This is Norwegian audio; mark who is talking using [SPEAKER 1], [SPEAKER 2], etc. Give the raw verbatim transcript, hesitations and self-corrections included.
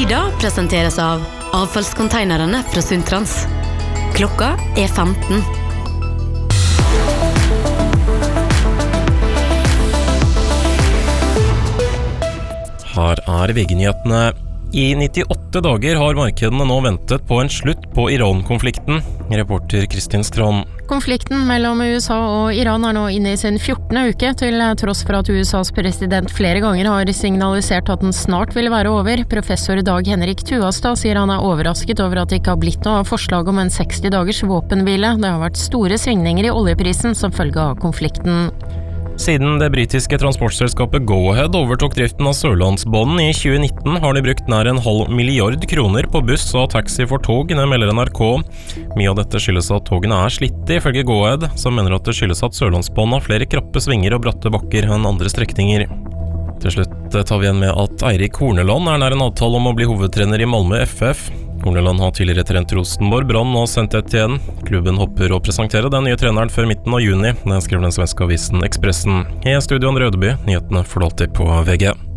[SPEAKER 1] Lyda presenteres av avfallskonteinerne fra Sundtrans. Klokka er femten.
[SPEAKER 2] Her er V G-nyhetene. I nittiåtte dager har markedene nå ventet på en slutt på Iran-konflikten. Reporter Kristin Strand.
[SPEAKER 3] Konflikten mellom U S A og Iran er nå inne i sin fjortende uke, til tross for at U S As president flere ganger har signalisert at den snart vil være over. Professor Dag Henrik Tuastad sier han er overrasket over at det ikke har blitt noe av forslag om en seksti dagers våpenhvile. Det har vært store svingninger i oljeprisen som følge av konflikten.
[SPEAKER 2] Siden det britiske transportselskapet Go-Ahead overtok driften av Sørlandsbanen i tjue nitten, har de brukt nær en halv milliard kroner på buss og taxi for tog, det melder N R K. Mye av dette skyldes at togene er slitte, ifølge Go-Ahead, som mener at det skyldes at Sørlandsbanen har flere krappe svinger og bratte bakker enn andre strekninger. Til slutt tar vi igjen med at Eirik Horneland er nær en avtale om å bli hovedtrener i Malmö F F. Horneland har tidligere trent Rosenborg, Brann og sendt et igjen. Klubben hopper å presentere den nye treneren før midten av juni. Det skriver den svenske avisen Expressen. I studio Rødeby, nyhetene får du alltid på V G.